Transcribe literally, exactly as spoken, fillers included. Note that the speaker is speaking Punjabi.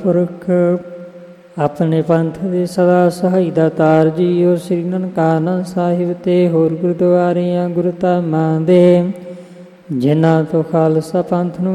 ਪੁਰਖ ਆਪਣੇ ਪੰਥ ਦੇ ਸਦਾ ਸਹਾਈ ਦਾਤਾਰ ਜੀਓ ਸ੍ਰੀ ਨਨਕਾਨੰਦ ਸਾਹਿਬ ਤੇ ਹੋਰ ਗੁਰਦੁਆਰਿਆਂ ਗੁਰਧਾਮਾਂ ਦੇ ਜਿਨ੍ਹਾਂ ਤੋਂ ਖਾਲਸਾ ਪੰਥ ਨੂੰ